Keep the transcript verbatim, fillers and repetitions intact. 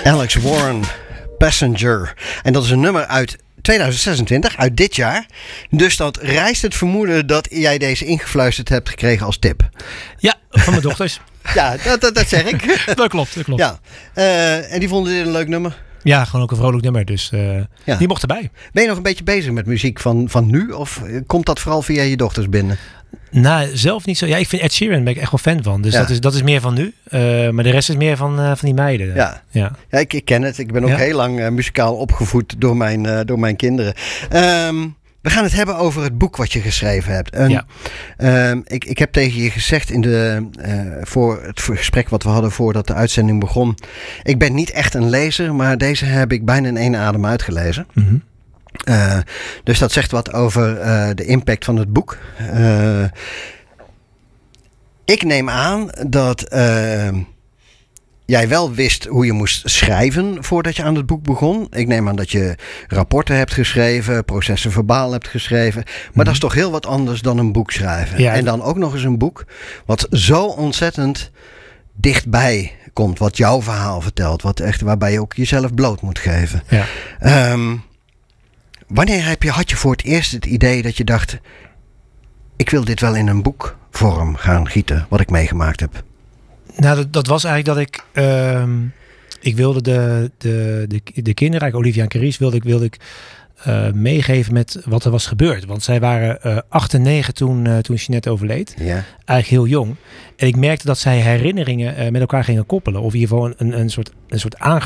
Alex Warren, Passenger. En dat is een nummer uit tweeduizend zesentwintig, uit dit jaar. Dus dat rijst het vermoeden dat jij deze ingefluisterd hebt gekregen als tip. Ja, van mijn dochters. Ja, dat, dat, dat zeg ik. Dat klopt, dat klopt. Ja. Uh, en die vonden dit een leuk nummer? Ja, gewoon ook een vrolijk nummer. Dus uh, ja. Die mocht erbij. Ben je nog een beetje bezig met muziek van, van nu? Of komt dat vooral via je dochters binnen? Nou, zelf niet zo. Ja, ik vind Ed Sheeran ben ik echt wel fan van. Dus ja. dat, is, dat is meer van nu. Uh, maar de rest is meer van, uh, van die meiden. Ja, ja. ja ik, ik ken het. Ik ben ook ja. heel lang uh, muzikaal opgevoed door mijn, uh, door mijn kinderen. Um, we gaan het hebben over het boek wat je geschreven hebt. En, ja. um, ik, ik heb tegen je gezegd in de, uh, voor het gesprek wat we hadden voordat de uitzending begon. Ik ben niet echt een lezer, maar deze heb ik bijna in één adem uitgelezen. Mm-hmm. Uh, dus dat zegt wat over uh, de impact van het boek. Uh, ik neem aan dat uh, jij wel wist hoe je moest schrijven voordat je aan het boek begon. Ik neem aan dat je rapporten hebt geschreven, processen verbaal hebt geschreven. Maar mm-hmm. dat is toch heel wat anders dan een boek schrijven. Ja. En dan ook nog eens een boek wat zo ontzettend dichtbij komt. Wat jouw verhaal vertelt. Wat echt, waarbij je ook jezelf bloot moet geven. Ja. Um, Wanneer heb je, had je voor het eerst het idee dat je dacht, ik wil dit wel in een boekvorm gaan gieten, wat ik meegemaakt heb? Nou, dat, dat was eigenlijk dat ik, uh, ik wilde de, de, de, de kinderen, Olivia en Carice, wilde ik, wilde ik uh, meegeven met wat er was gebeurd. Want zij waren uh, acht en negen toen, uh, toen Jeanette overleed. Ja. Eigenlijk heel jong. En ik merkte dat zij herinneringen uh, met elkaar gingen koppelen. Of in ieder geval een, een, een soort, een soort aange